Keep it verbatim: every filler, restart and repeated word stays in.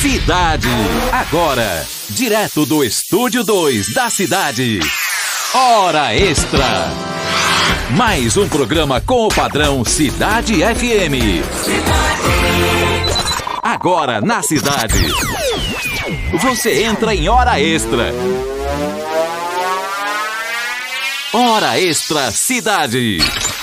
Cidade. Agora, direto do Estúdio dois da Cidade. Hora Extra. Mais um programa com o padrão Cidade F M. Agora na Cidade. Você entra em Hora Extra. Hora Extra Cidade.